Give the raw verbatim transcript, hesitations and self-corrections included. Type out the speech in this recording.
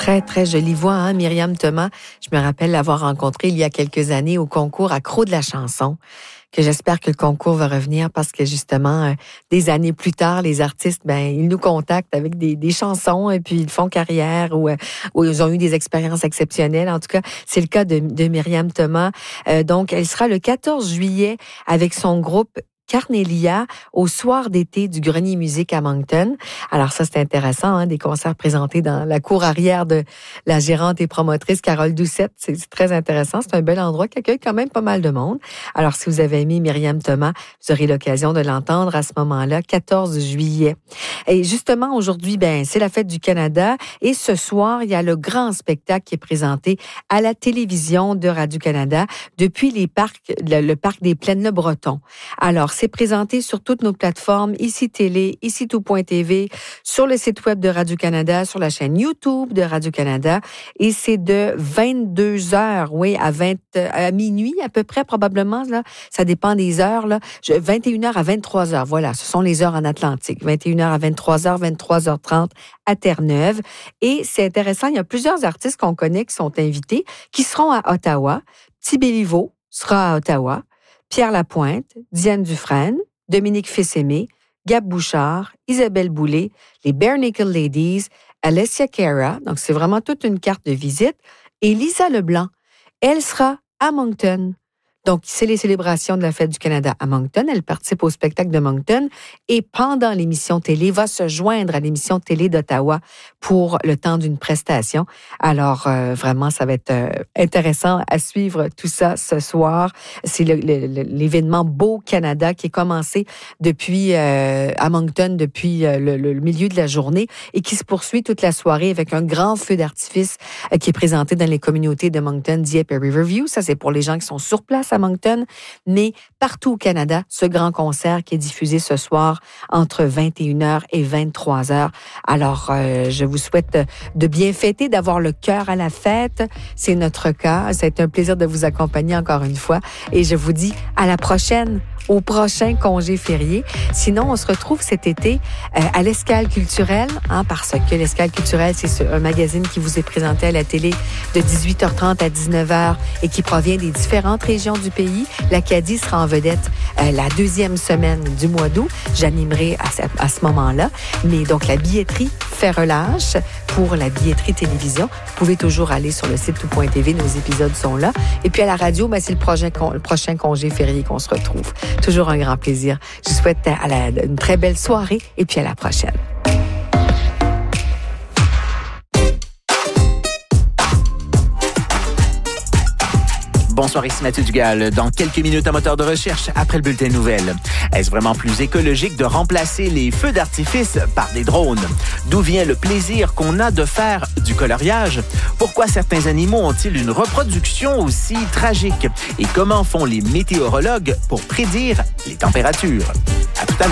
Très, très jolie voix, hein, Myriam Thomas. Je me rappelle l'avoir rencontrée il y a quelques années au concours Accro de la chanson, que j'espère que le concours va revenir parce que justement, euh, des années plus tard, les artistes, ben, ils nous contactent avec des, des chansons et puis ils font carrière ou, euh, ou ils ont eu des expériences exceptionnelles. En tout cas, c'est le cas de, de Myriam Thomas. Euh, donc, elle sera le quatorze juillet avec son groupe Carnelia au soir d'été du Grenier Musique à Moncton. Alors ça, c'est intéressant, hein, des concerts présentés dans la cour arrière de la gérante et promotrice Carole Doucette. C'est, c'est très intéressant. C'est un bel endroit qui accueille quand même pas mal de monde. Alors, si vous avez aimé Myriam Thomas, vous aurez l'occasion de l'entendre à ce moment-là, quatorze juillet. Et justement, aujourd'hui, ben, c'est la fête du Canada et ce soir, il y a le grand spectacle qui est présenté à la télévision de Radio-Canada depuis les parcs, le, le parc des Plaines-le-Breton. Alors, c'est présenté sur toutes nos plateformes, ici Télé, ici tout point T V, sur le site web de Radio-Canada, sur la chaîne YouTube de Radio-Canada. Et c'est de vingt-deux heures, oui, à, vingt, à minuit à peu près, probablement. Là, ça dépend des heures. Là. vingt et une heures à vingt-trois heures, voilà, ce sont les heures en Atlantique. vingt et une heures à vingt-trois heures, vingt-trois heures trente à Terre-Neuve. Et c'est intéressant, il y a plusieurs artistes qu'on connaît qui sont invités, qui seront à Ottawa. Petit Béliveau sera à Ottawa. Pierre Lapointe, Diane Dufresne, Dominique Fils-Aimé, Gab Bouchard, Isabelle Boulay, les Bare Naked Ladies, Alessia Cara, donc c'est vraiment toute une carte de visite, et Lisa Leblanc, elle sera à Moncton. Donc, c'est les célébrations de la Fête du Canada à Moncton. Elle participe au spectacle de Moncton et pendant l'émission télé, va se joindre à l'émission télé d'Ottawa pour le temps d'une prestation. Alors, euh, vraiment, ça va être euh, intéressant à suivre tout ça ce soir. C'est le, le, l'événement Beau Canada qui est commencé depuis euh, à Moncton depuis euh, le, le milieu de la journée et qui se poursuit toute la soirée avec un grand feu d'artifice euh, qui est présenté dans les communautés de Moncton, Dieppe et Riverview. Ça, c'est pour les gens qui sont sur place à Moncton, mais partout au Canada, ce grand concert qui est diffusé ce soir entre vingt et une heures et vingt-trois heures. Alors, euh, je vous souhaite de bien fêter, d'avoir le cœur à la fête. C'est notre cas. C'est un plaisir de vous accompagner encore une fois. Et je vous dis à la prochaine, au prochain congé férié. Sinon, on se retrouve cet été euh, à l'Escale culturelle, hein, parce que l'Escale culturelle, c'est un magazine qui vous est présenté à la télé de dix-huit heures trente à dix-neuf heures et qui provient des différentes régions du pays. L'Acadie sera en vedette euh, la deuxième semaine du mois d'août. J'animerai à ce, à ce moment-là. Mais donc, la billetterie fait relâche pour la billetterie télévision. Vous pouvez toujours aller sur le site tout point T V. Nos épisodes sont là. Et puis, à la radio, ben, c'est le prochain, le prochain congé férié qu'on se retrouve. Toujours un grand plaisir. Je vous souhaite à la, une très belle soirée et puis à la prochaine. Bonsoir, ici Mathieu Dugal. Dans quelques minutes, un moteur de recherche après le bulletin de nouvelles. Est-ce vraiment plus écologique de remplacer les feux d'artifice par des drones? D'où vient le plaisir qu'on a de faire du coloriage? Pourquoi certains animaux ont-ils une reproduction aussi tragique? Et comment font les météorologues pour prédire les températures? À tout à l'heure.